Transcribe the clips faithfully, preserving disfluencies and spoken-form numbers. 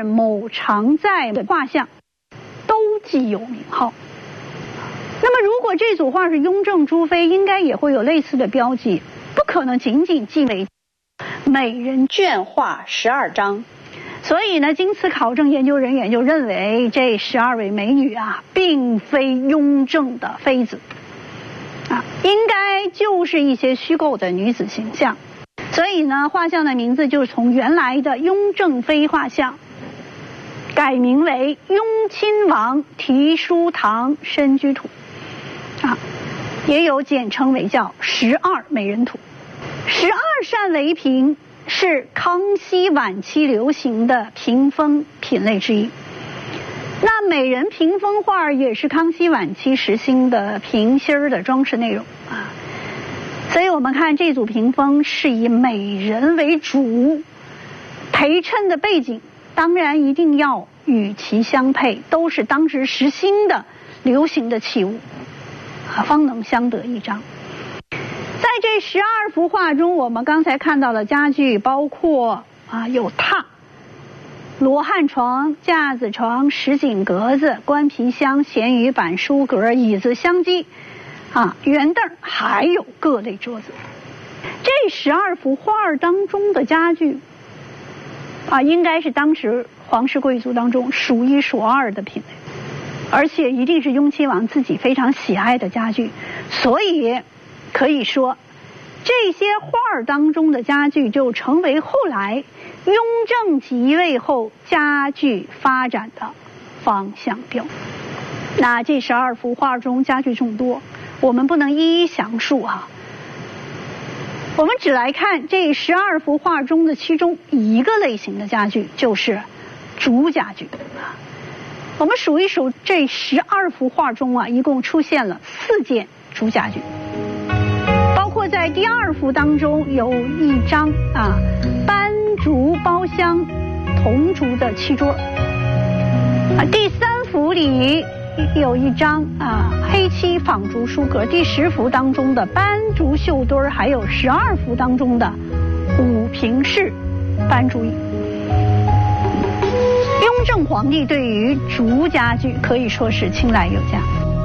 是某常在的画像都记有名号。那么如果这组画是雍正朱妃，应该也会有类似的标记，不可能仅仅记为美人卷画十二张。所以呢，经此考证，研究人员就认为这十二位美女啊，并非雍正的妃子啊，应该就是一些虚构的女子形象。所以呢，画像的名字就从原来的雍正妃画像改名为雍亲王题书堂身居图啊，也有简称为叫十二美人图。十二扇围屏是康熙晚期流行的屏风品类之一。那美人屏风画也是康熙晚期实行的屏心儿的装饰内容啊。所以我们看这组屏风是以美人为主，陪衬的背景当然一定要与其相配，都是当时时兴的流行的器物啊，方能相得益彰。在这十二幅画中，我们刚才看到的家具包括啊有榻、罗汉床、架子床、石井格子、官皮箱、闲鱼板、书格、椅子、香几啊、圆凳，还有各类桌子。这十二幅画当中的家具啊，应该是当时皇室贵族当中数一数二的品类，而且一定是雍亲王自己非常喜爱的家具。所以可以说，这些画当中的家具就成为后来雍正即位后家具发展的方向标。那这十二幅画中家具众多，我们不能一一详述啊。我们只来看这十二幅画中的其中一个类型的家具，就是竹家具啊。我们数一数，这十二幅画中啊，一共出现了四件竹家具。包括在第二幅当中有一张啊斑竹包厢铜竹的漆桌啊，第三幅里有一张啊黑漆仿竹书格，第十幅当中的斑竹绣墩，还有十二幅当中的五平式斑竹椅。雍正皇帝对于竹家具可以说是青睐有加。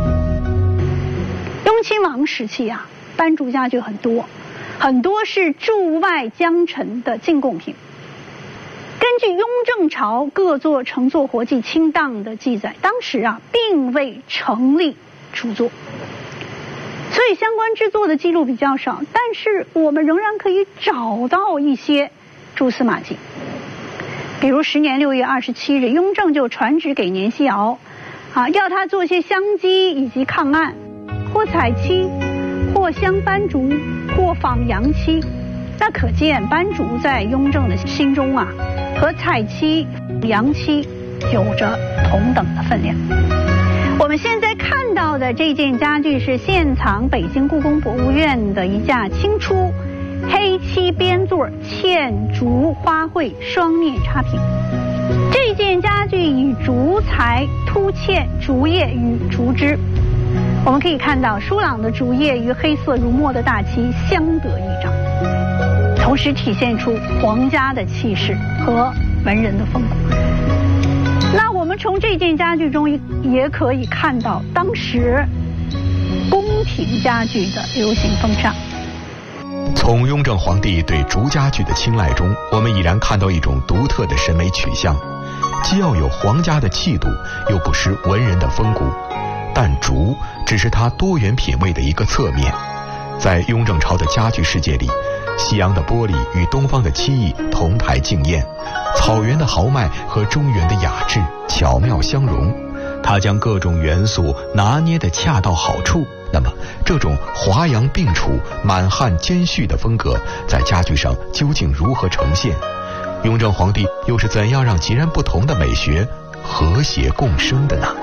雍亲王时期啊，斑竹家具很多，很多是驻外江臣的进贡品。根据雍正朝各座乘坐活计清档的记载，当时啊并未成立竹作，所以相关制作的记录比较少，但是我们仍然可以找到一些蛛丝马迹。比如十年六月二十七日，雍正就传旨给年希尧啊，要他做些香几以及抗案，或彩漆，或镶斑竹，或仿洋漆。那可见斑竹在雍正的心中啊，和彩漆、洋漆有着同等的分量。我们现在看到的这件家具是现藏北京故宫博物院的一架清初黑漆边座嵌竹花卉双面插屏。这件家具以竹材凸嵌竹叶与竹枝，我们可以看到疏朗的竹叶与黑色如墨的大漆相得益彰，同时体现出皇家的气势和文人的风骨。那我们从这件家具中也可以看到当时宫廷家具的流行风尚。 从雍正皇帝对竹家具的青睐中，我们已然看到一种独特的审美取向，既要有皇家的气度，又不失文人的风骨。但竹只是它多元品味的一个侧面。在雍正朝的家具世界里，西洋的玻璃与东方的漆艺同台竞艳，草原的豪迈和中原的雅致巧妙相融，它将各种元素拿捏得恰到好处。那么这种华洋并处、满汉兼蓄的风格在家具上究竟如何呈现？雍正皇帝又是怎样让截然不同的美学和谐共生的呢？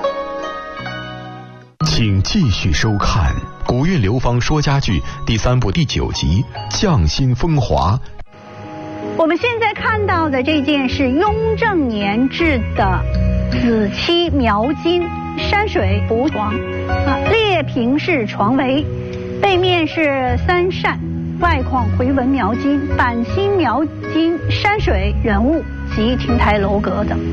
请继续收看《古韵流芳说家具》第三部第九集《匠心风华》。 我们现在看到的这件是雍正年制的紫漆描金山水浮床啊，裂屏式床围，背面是三扇，外框回纹描金，板心描金山水人物及亭台楼阁等。